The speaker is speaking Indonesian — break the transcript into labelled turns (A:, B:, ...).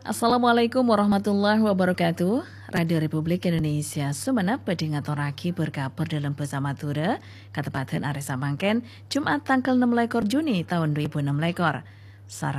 A: Assalamualaikum warahmatullahi wabarakatuh. Radio Republik Indonesia Sumenep badhe ngaturake berkabur dalam bersama Tura katepaten Aresa Mangken Jumat tanggal 16 Juni tahun 2016.